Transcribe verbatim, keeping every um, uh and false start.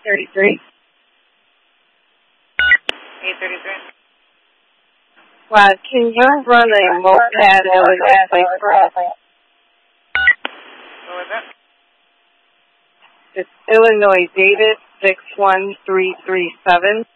thirty-three. eight thirty-three. Wow, can you run a moped Illinois plate for us? What was it? It's Illinois David six one three three seven.